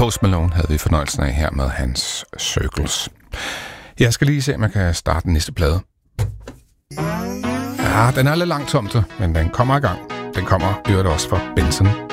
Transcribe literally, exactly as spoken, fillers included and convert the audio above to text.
Post Malone havde vi fornøjelsen af her med hans Circles. Jeg skal lige se, om jeg kan starte den næste plade. Ja, den er lidt langsomt, men den kommer i gang. Den kommer øvrigt også fra Benson